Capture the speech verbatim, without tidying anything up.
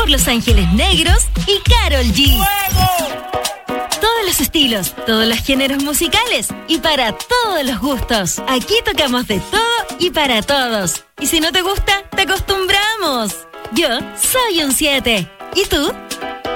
por Los Ángeles Negros y Karol G. Todos los estilos, todos los géneros musicales y para todos los gustos. Aquí tocamos de todo y para todos. Y si no te gusta, te acostumbramos. Yo soy un siete. ¿Y tú?